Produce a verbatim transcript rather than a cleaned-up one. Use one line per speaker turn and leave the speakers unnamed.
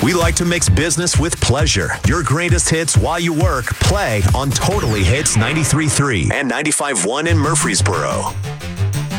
We like to mix business with pleasure. Your greatest hits while you work play on Totally Hits ninety-three point three and ninety-five point one in Murfreesboro.